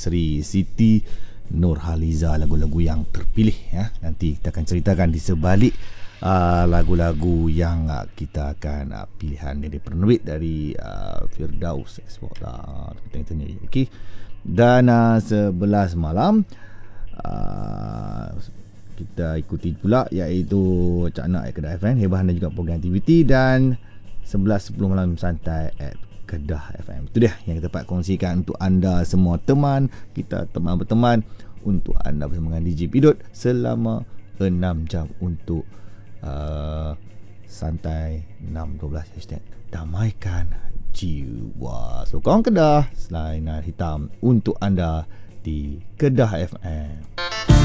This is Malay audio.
Sri Siti Nurhaliza, lagu-lagu yang terpilih ya. Nanti kita akan ceritakan di sebalik lagu-lagu yang kita akan pilihan dari penerbit dari Firdaus Export kita tanya. Okey. Dan 11 malam kita ikuti pula iaitu Cak Nak at Kedah FM, Hebah dan juga program aktiviti, dan 11.10 malam santai at Kedah FM. Itu dia yang kita dapat kongsikan untuk anda semua teman kita, teman berteman, untuk anda bersama dengan DJ Pidot selama 6 jam untuk santai 612 hashtag damaikan jiwa. So kawan Kedah, Selainan Hitam untuk anda di Kedah FM.